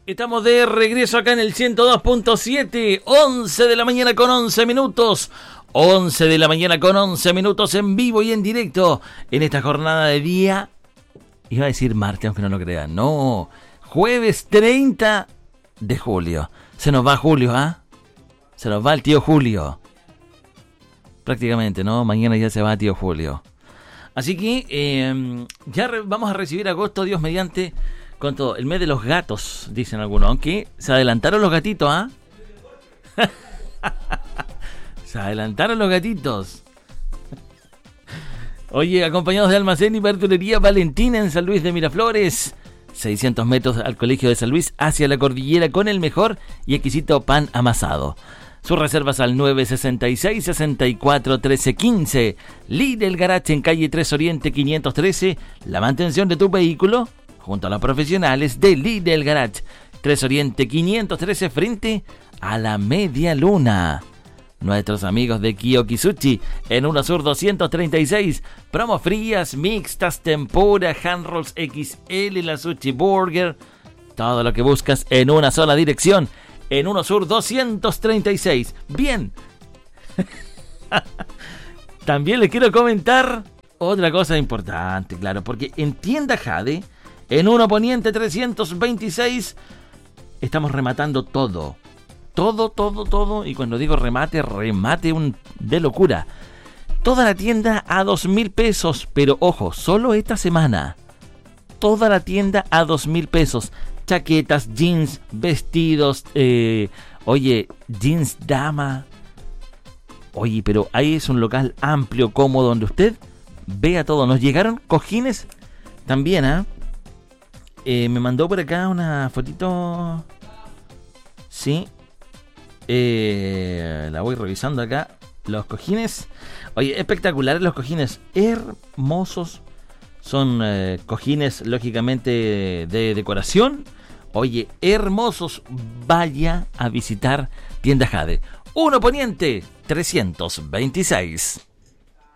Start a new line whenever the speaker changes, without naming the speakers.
Estamos de regreso acá en el 102.7, 11 de la mañana con 11 minutos. 11 de la mañana con 11 minutos en vivo y en directo en esta jornada de día. Iba a decir martes, aunque no lo crean. No, jueves 30 de julio. Se nos va Julio, ¿ah? Se nos va el tío Julio. Prácticamente, ¿no? Mañana ya se va tío Julio. Así que ya vamos a recibir agosto, Dios mediante, con todo. El mes de los gatos, dicen algunos. Aunque se adelantaron los gatitos, ¿ah? Se adelantaron los gatitos. Oye, acompañados de Almacén y Verdulería Valentina en San Luis de Miraflores. 600 metros al Colegio de San Luis hacia la cordillera con el mejor y exquisito pan amasado. Sus reservas al 966-641315. Lidl Garage en calle 3 Oriente 513. La mantención de tu vehículo junto a los profesionales de Lidl Garage. 3 Oriente 513 frente a la Media Luna. Nuestros amigos de Kiyoki en 1 Sur 236. Promo frías, mixtas, tempura, hand rolls XL, la sushi burger. Todo lo que buscas en una sola dirección. En 1 Sur 236. Bien. También les quiero comentar otra cosa importante, claro, porque en Tienda Jade, en 1 Poniente 326, estamos rematando todo. Todo. Y cuando digo remate de locura. Toda la tienda a 2.000 pesos. Pero ojo, solo esta semana. Toda la tienda a 2.000 pesos. Chaquetas, jeans, vestidos. Jeans dama. Oye, pero ahí es un local amplio, cómodo, donde usted vea todo. Nos llegaron cojines también, ¿ah? Me mandó por acá una fotito. Sí. La voy revisando acá. Los cojines. Oye, espectaculares los cojines. Hermosos. Son cojines, lógicamente, de decoración. Oye, hermosos. Vaya a visitar Tienda Jade. 1 Poniente 326.